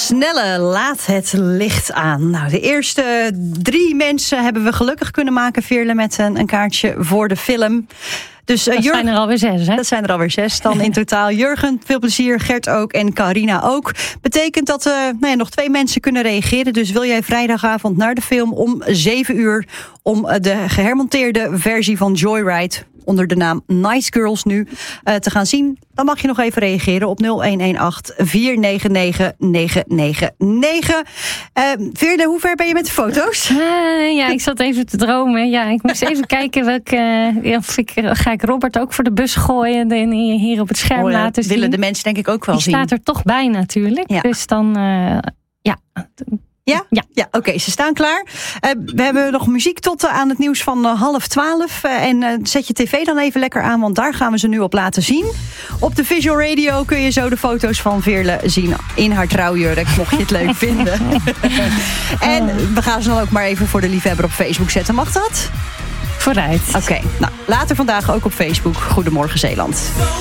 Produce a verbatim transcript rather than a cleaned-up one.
Snelle, laat het licht aan. Nou, de eerste drie mensen hebben we gelukkig kunnen maken, Veerle, met een, een kaartje voor de film. Dus, uh, dat Jurgen, zijn er alweer zes, hè? Dat zijn er alweer zes dan in totaal. Jurgen, veel plezier. Gert ook en Carina ook. Betekent dat uh, nou ja, nog twee mensen kunnen reageren. Dus wil jij vrijdagavond naar de film om zeven uur... om de gehermonteerde versie van Joyride, onder de naam Nice Girls nu, uh, te gaan zien, dan mag je nog even reageren op nul een een acht, vier negen negen, negen negen negen. Uh, Veerle, hoe ver ben je met de foto's? Uh, ja, ik zat even te dromen. Ja, ik moest even kijken welke. Uh, of ik, ga ik Robert ook voor de bus gooien en hier op het scherm oh, ja, laten zien. Willen de mensen denk ik ook wel Die zien. Die staat er toch bij natuurlijk. Ja. Dus dan, uh, ja. Ja? Ja, ja oké, okay, ze staan klaar. Uh, we hebben nog muziek tot uh, aan het nieuws van uh, half twaalf. Uh, en uh, zet je tv dan even lekker aan, want daar gaan we ze nu op laten zien. Op de Visual Radio kun je zo de foto's van Veerle zien in haar trouwjurk, mocht je het leuk vinden. En we gaan ze dan ook maar even voor de liefhebber op Facebook zetten. Mag dat? Vooruit. Oké, okay, nou later vandaag ook op Facebook. Goedemorgen Zeeland.